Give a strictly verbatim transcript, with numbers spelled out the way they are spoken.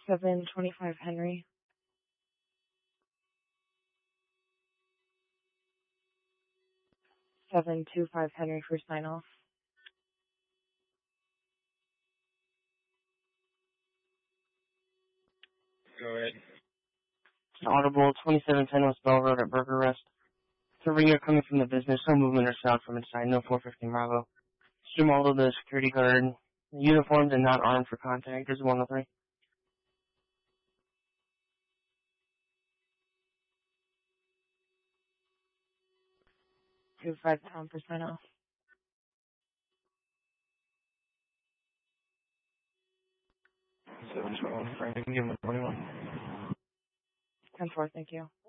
seven twenty-five Henry. seven two five Henry for sign off. Go ahead. Audible, twenty-seven ten West Bell Road at Burger Rest. Three are coming from the business, no movement or sound from inside, no four fifteen Bravo. Assume all of the security guard, uniformed and not armed for contact. There's one of three. two five Tom for sign off. seven twelve, Frank, give him a twenty-one. ten four, thank you.